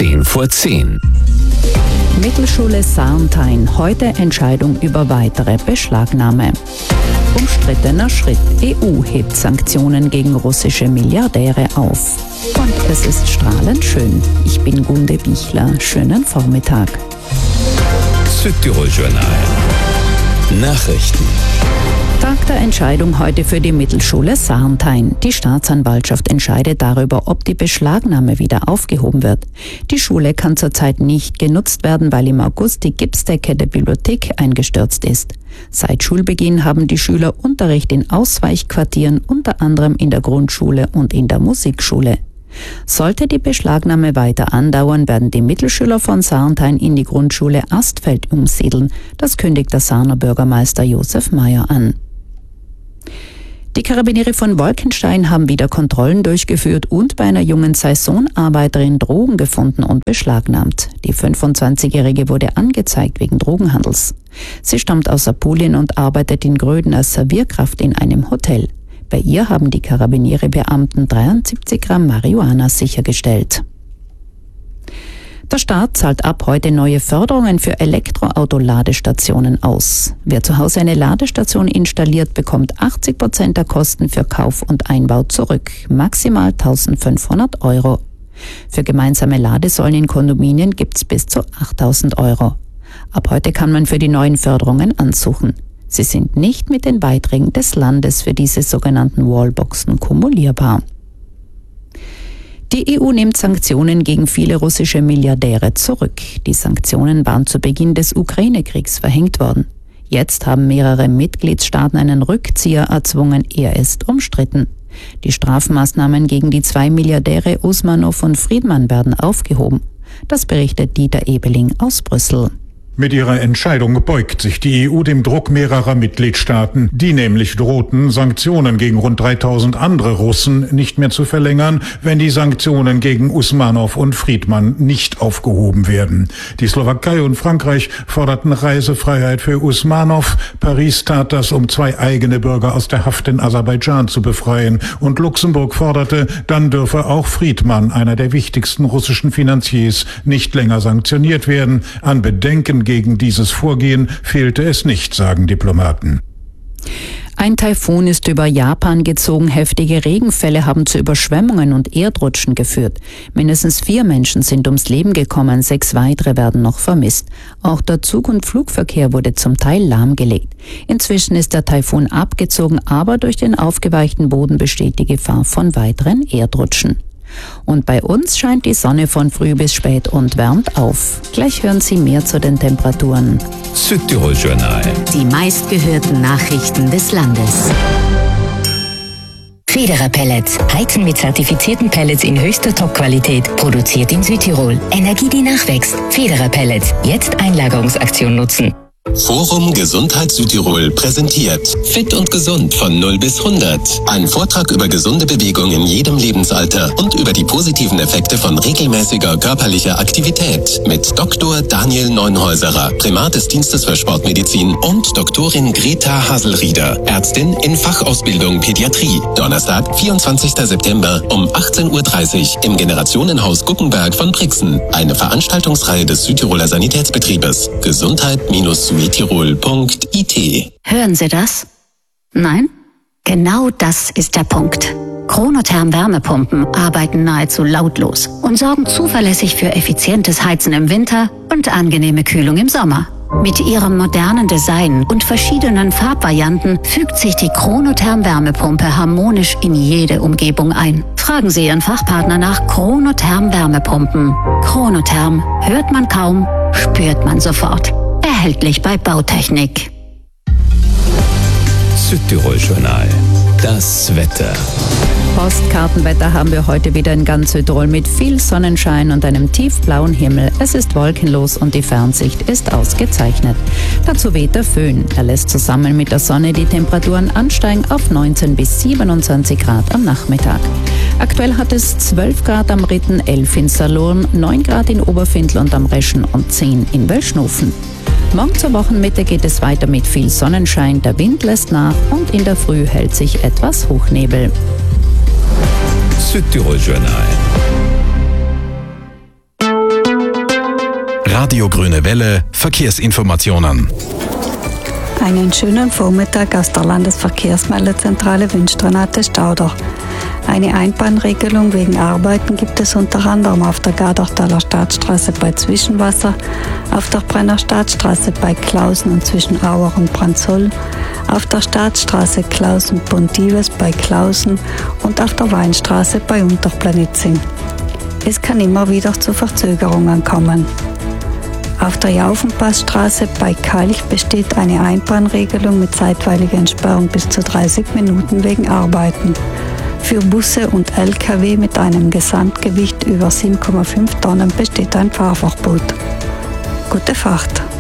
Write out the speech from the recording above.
10 vor 10. Mittelschule Sarnthein. Heute Entscheidung über weitere Beschlagnahme. Umstrittener Schritt. EU hebt Sanktionen gegen russische Milliardäre auf. Und es ist strahlend schön. Ich bin Gunde Bichler. Schönen Vormittag. Südtirol Journal. Nachrichten. Tag der Entscheidung heute für die Mittelschule Sarnthein. Die Staatsanwaltschaft entscheidet darüber, ob die Beschlagnahme wieder aufgehoben wird. Die Schule kann zurzeit nicht genutzt werden, weil im August die Gipsdecke der Bibliothek eingestürzt ist. Seit Schulbeginn haben die Schüler Unterricht in Ausweichquartieren, unter anderem in der Grundschule und in der Musikschule. Sollte die Beschlagnahme weiter andauern, werden die Mittelschüler von Sarnthein in die Grundschule Astfeld umsiedeln. Das kündigt der Sarner Bürgermeister Josef Mayer an. Die Karabiniere von Wolkenstein haben wieder Kontrollen durchgeführt und bei einer jungen Saisonarbeiterin Drogen gefunden und beschlagnahmt. Die 25-Jährige wurde angezeigt wegen Drogenhandels. Sie stammt aus Apulien und arbeitet in Gröden als Servierkraft in einem Hotel. Bei ihr haben die Karabiniere-Beamten 73 Gramm Marihuana sichergestellt. Der Staat zahlt ab heute neue Förderungen für Elektroauto-Ladestationen aus. Wer zu Hause eine Ladestation installiert, bekommt 80% der Kosten für Kauf und Einbau zurück, maximal 1.500 €. Für gemeinsame Ladesäulen in Kondominien gibt's bis zu 8.000 €. Ab heute kann man für die neuen Förderungen ansuchen. Sie sind nicht mit den Beiträgen des Landes für diese sogenannten Wallboxen kumulierbar. Die EU nimmt Sanktionen gegen viele russische Milliardäre zurück. Die Sanktionen waren zu Beginn des Ukraine-Kriegs verhängt worden. Jetzt haben mehrere Mitgliedstaaten einen Rückzieher erzwungen. Er ist umstritten. Die Strafmaßnahmen gegen die 2 Milliardäre Usmanow und Friedmann werden aufgehoben. Das berichtet Dieter Ebeling aus Brüssel. Mit ihrer Entscheidung beugt sich die EU dem Druck mehrerer Mitgliedstaaten, die nämlich drohten, Sanktionen gegen rund 3.000 andere Russen nicht mehr zu verlängern, wenn die Sanktionen gegen Usmanow und Friedmann nicht aufgehoben werden. Die Slowakei und Frankreich forderten Reisefreiheit für Usmanow. Paris tat das, um 2 eigene Bürger aus der Haft in Aserbaidschan zu befreien. Und Luxemburg forderte, dann dürfe auch Friedmann, einer der wichtigsten russischen Finanziers, nicht länger sanktioniert werden. An Bedenken gegen dieses Vorgehen fehlte es nicht, sagen Diplomaten. Ein Taifun ist über Japan gezogen. Heftige Regenfälle haben zu Überschwemmungen und Erdrutschen geführt. Mindestens 4 Menschen sind ums Leben gekommen, 6 weitere werden noch vermisst. Auch der Zug- und Flugverkehr wurde zum Teil lahmgelegt. Inzwischen ist der Taifun abgezogen, aber durch den aufgeweichten Boden besteht die Gefahr von weiteren Erdrutschen. Und bei uns scheint die Sonne von früh bis spät und wärmt auf. Gleich hören Sie mehr zu den Temperaturen. Südtirol Journal. Die meistgehörten Nachrichten des Landes. Federer Pellets. Heizen mit zertifizierten Pellets in höchster Top-Qualität. Produziert in Südtirol. Energie, die nachwächst. Federer Pellets. Jetzt Einlagerungsaktion nutzen. Forum Gesundheit Südtirol präsentiert Fit und Gesund von 0 bis 100. Ein Vortrag über gesunde Bewegung in jedem Lebensalter und über die positiven Effekte von regelmäßiger körperlicher Aktivität mit Dr. Daniel Neunhäuserer, Primat des Dienstes für Sportmedizin, und Doktorin Greta Haselrieder, Ärztin in Fachausbildung Pädiatrie. Donnerstag, 24. September um 18.30 Uhr im Generationenhaus Guckenberg von Brixen. Eine Veranstaltungsreihe des Südtiroler Sanitätsbetriebes. Gesundheit-südtirol.it. Hören Sie das? Nein? Genau das ist der Punkt. Chronotherm Wärmepumpen arbeiten nahezu lautlos und sorgen zuverlässig für effizientes Heizen im Winter und angenehme Kühlung im Sommer. Mit ihrem modernen Design und verschiedenen Farbvarianten fügt sich die Chronotherm Wärmepumpe harmonisch in jede Umgebung ein. Fragen Sie Ihren Fachpartner nach Chronotherm Wärmepumpen. Chronotherm hört man kaum, spürt man sofort. Erhältlich bei Bautechnik. Südtirol Journal. Das Wetter. Postkartenwetter haben wir heute wieder in ganz Südtirol mit viel Sonnenschein und einem tiefblauen Himmel. Es ist wolkenlos und die Fernsicht ist ausgezeichnet. Dazu weht der Föhn. Er lässt zusammen mit der Sonne die Temperaturen ansteigen auf 19 bis 27 Grad am Nachmittag. Aktuell hat es 12 Grad am Ritten, 11 in Salurn, 9 Grad in Oberfindl und am Reschen und 10 in Wellschnufen. Morgen zur Wochenmitte geht es weiter mit viel Sonnenschein, der Wind lässt nach und in der Früh hält sich etwas Hochnebel. Südtirol Journal. Radio Grüne Welle Verkehrsinformationen. Einen schönen Vormittag aus der Landesverkehrsmeldezentrale wünscht Renate Stauder. Eine Einbahnregelung wegen Arbeiten gibt es unter anderem auf der Gardartaler Staatsstraße bei Zwischenwasser, auf der Brenner Staatsstraße bei Klausen und zwischen Auer und Branzoll, auf der Staatsstraße Klausen-Pontives bei Klausen und auf der Weinstraße bei Unterplanitzing. Es kann immer wieder zu Verzögerungen kommen. Auf der Jaufenpassstraße bei Kalch besteht eine Einbahnregelung mit zeitweiliger Entsperrung bis zu 30 Minuten wegen Arbeiten. Für Busse und Lkw mit einem Gesamtgewicht über 7,5 Tonnen besteht ein Fahrverbot. Gute Fahrt!